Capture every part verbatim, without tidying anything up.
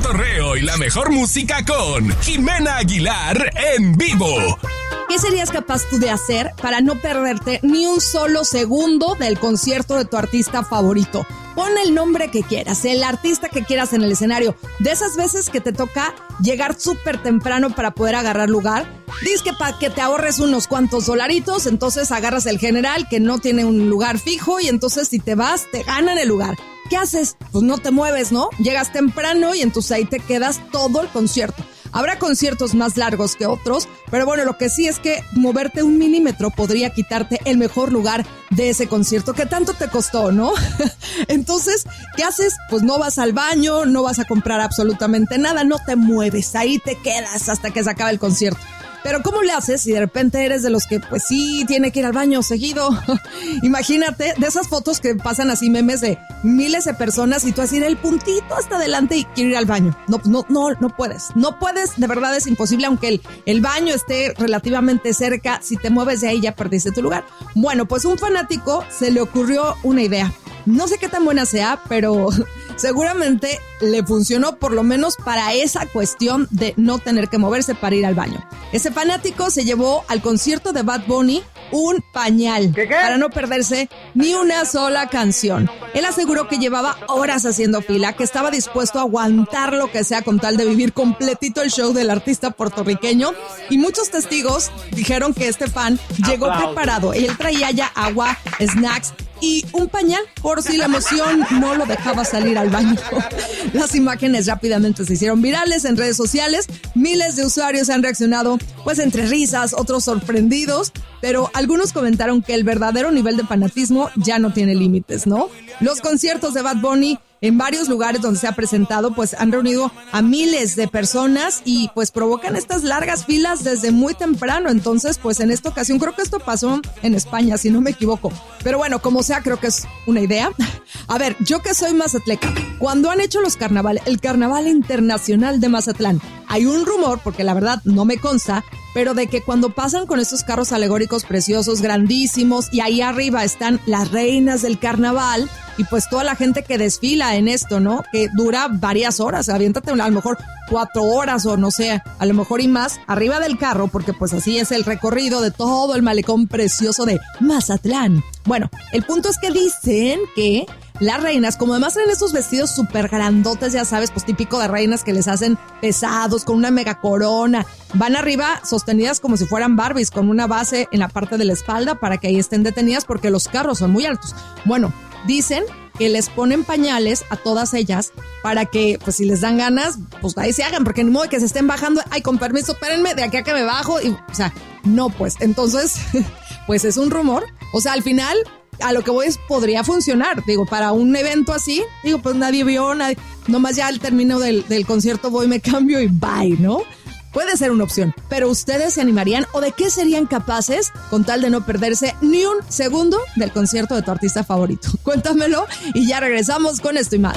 cotorreo y la mejor música con Jimena Aguilar en vivo. ¿Qué serías capaz tú de hacer para no perderte ni un solo segundo del concierto de tu artista favorito? Pon el nombre que quieras, el artista que quieras en el escenario. De esas veces que te toca llegar súper temprano para poder agarrar lugar, dices que para que te ahorres unos cuantos dolaritos, entonces agarras el general que no tiene un lugar fijo y entonces si te vas, te ganan el lugar. ¿Qué haces? Pues no te mueves, ¿no? Llegas temprano y entonces ahí te quedas todo el concierto. Habrá conciertos más largos que otros, pero bueno, lo que sí es que moverte un milímetro podría quitarte el mejor lugar de ese concierto que tanto te costó, ¿no? Entonces, ¿qué haces? Pues no vas al baño, no vas a comprar absolutamente nada, no te mueves, ahí te quedas hasta que se acabe el concierto. Pero ¿cómo le haces si de repente eres de los que pues sí tiene que ir al baño seguido? Imagínate de esas fotos que pasan así memes de miles de personas y tú así el puntito hasta adelante y quiero ir al baño. No, no, no, no puedes. No puedes, de verdad es imposible, aunque el, el baño esté relativamente cerca. Si te mueves de ahí ya perdiste tu lugar. Bueno, pues un fanático se le ocurrió una idea. No sé qué tan buena sea, pero seguramente le funcionó por lo menos para esa cuestión de no tener que moverse para ir al baño. Ese fanático se llevó al concierto de Bad Bunny un pañal ¿Qué, qué? para no perderse ni una sola canción. Él aseguró que llevaba horas haciendo fila, que estaba dispuesto a aguantar lo que sea con tal de vivir completito el show del artista puertorriqueño, y muchos testigos dijeron que este fan llegó preparado. Él traía ya agua, snacks y un pañal por si la emoción no lo dejaba salir al baño. Las imágenes rápidamente se hicieron virales en redes sociales. Miles de usuarios han reaccionado, pues entre risas, otros sorprendidos, pero algunos comentaron que el verdadero nivel de fanatismo ya no tiene límites, ¿no? Los conciertos de Bad Bunny en varios lugares donde se ha presentado, pues han reunido a miles de personas y pues provocan estas largas filas desde muy temprano. Entonces, pues en esta ocasión, creo que esto pasó en España, si no me equivoco. Pero bueno, como sea, creo que es una idea. A ver, yo que soy mazatleca, cuando han hecho los carnavales, el Carnaval Internacional de Mazatlán, hay un rumor, porque la verdad no me consta, pero de que cuando pasan con estos carros alegóricos preciosos, grandísimos, y ahí arriba están las reinas del carnaval, y pues toda la gente que desfila en esto, ¿no? Que dura varias horas, aviéntate a lo mejor cuatro horas o no sé, a lo mejor y más, arriba del carro, porque pues así es el recorrido de todo el malecón precioso de Mazatlán. Bueno, el punto es que dicen que las reinas, como además traen estos vestidos súper grandotes, ya sabes, pues típico de reinas que les hacen pesados, con una mega corona, van arriba sostenidas como si fueran Barbies, con una base en la parte de la espalda para que ahí estén detenidas porque los carros son muy altos. Bueno, dicen que les ponen pañales a todas ellas para que, pues si les dan ganas, pues ahí se hagan, porque ni modo de que se estén bajando, ay, con permiso, espérenme, de aquí a que me bajo, y, o sea, no, pues, entonces, pues es un rumor, o sea, al final, a lo que voy es, podría funcionar, digo, para un evento así, digo, pues nadie vio, nadie, nomás ya al término del, del concierto voy, me cambio y bye, ¿no? Puede ser una opción, pero ¿ustedes se animarían o de qué serían capaces con tal de no perderse ni un segundo del concierto de tu artista favorito? Cuéntamelo y ya regresamos con esto y más.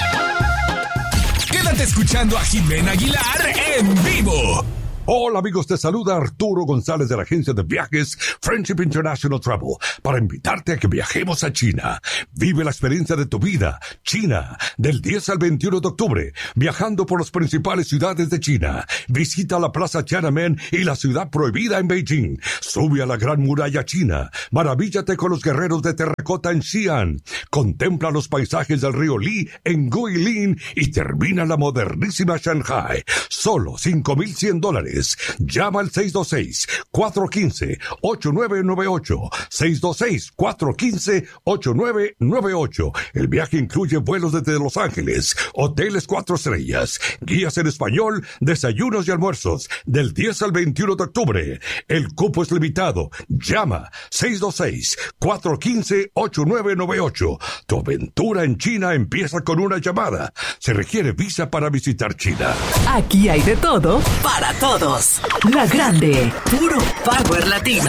Quédate escuchando a Jimena Aguilar en vivo. Hola amigos, te saluda Arturo González de la agencia de viajes Friendship International Travel para invitarte a que viajemos a China. Vive la experiencia de tu vida. China, del diez al veintiuno de octubre, viajando por las principales ciudades de China. Visita la Plaza Tiananmen y la Ciudad Prohibida en Beijing. Sube a la Gran Muralla China. Maravíllate con los guerreros de terracota en Xi'an. Contempla los paisajes del río Li en Guilin y termina la modernísima Shanghai. Solo cinco mil cien dólares. Llama al seis dos seis, cuatro uno cinco, ocho nueve nueve ocho, seis dos seis, cuatro uno cinco, ocho nueve nueve ocho. El viaje incluye vuelos desde Los Ángeles, hoteles cuatro estrellas, guías en español, desayunos y almuerzos, del diez al veintiuno de octubre. El cupo es limitado. Llama seis dos seis, cuatro uno cinco, ocho nueve nueve ocho. Tu aventura en China empieza con una llamada. Se requiere visa para visitar China. Aquí hay de todo para todos. La Grande, puro power latino.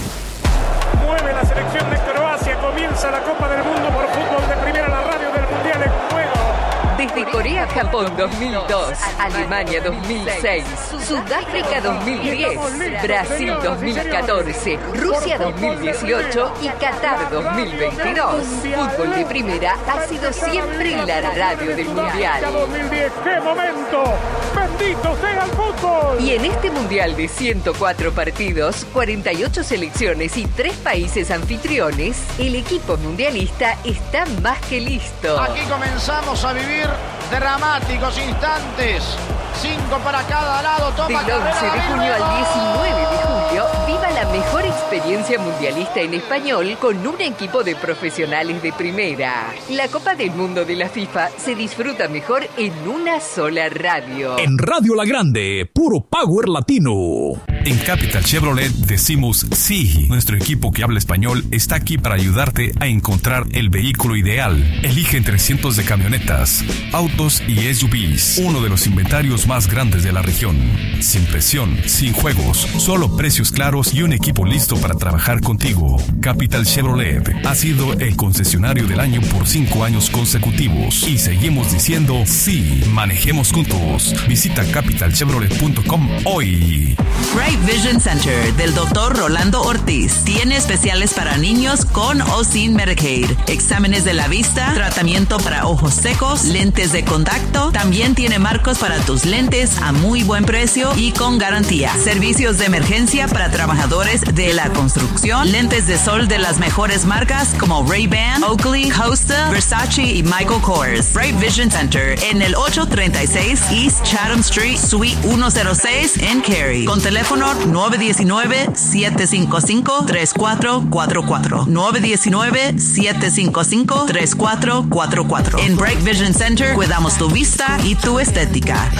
Mueve la selección de Croacia, comienza la Copa del Mundo por fútbol de primera, la radio del Mundial en juego. Desde Corea-Japón dos mil dos, Alemania dos mil seis, Sudáfrica dos mil diez, Brasil dos mil catorce, Rusia dos mil dieciocho y Qatar dos mil veintidós. Fútbol de Primera ha sido siempre la radio del Mundial. dos mil diez, ¡qué momento! ¡Bendito sea el fútbol! Y en este Mundial de ciento cuatro partidos, cuarenta y ocho selecciones y tres países anfitriones, el equipo mundialista está más que listo. Aquí comenzamos a vivir dramáticos instantes. Cinco para cada lado. Toma Del once de junio al diecinueve de julio, viva la mejor experiencia mundialista en español con un equipo de profesionales de primera. La Copa del Mundo de la FIFA se disfruta mejor en una sola radio. En Radio La Grande, puro power latino. En Capital Chevrolet decimos sí. Nuestro equipo que habla español está aquí para ayudarte a encontrar el vehículo ideal. Elige entre cientos de camionetas, autos y S U Vs. Uno de los inventarios más grandes de la región. Sin presión, sin juegos, solo precios claros y un equipo listo para trabajar contigo. Capital Chevrolet ha sido el concesionario del año por cinco años consecutivos y seguimos diciendo sí. Manejemos juntos. Visita capital chevrolet punto com hoy. Bright Vision Center del doctor Rolando Ortiz tiene especiales para niños con o sin Medicaid, exámenes de la vista, tratamiento para ojos secos, lentes de contacto, también tiene marcos para tus lentes a muy buen precio y con garantía, servicios de emergencia para trabajadores de la construcción, lentes de sol de las mejores marcas como Ray-Ban, Oakley, Costa, Versace y Michael Kors. Bright Vision Center en el ochocientos treinta y seis East Chatham Street, Suite ciento seis en Cary, con teléfono nueve uno nueve, siete cinco cinco, tres cuatro cuatro cuatro. nueve uno nueve, siete cinco cinco, tres cuatro cuatro cuatro. En Bright Vision Center cuidamos tu vista y tu estética.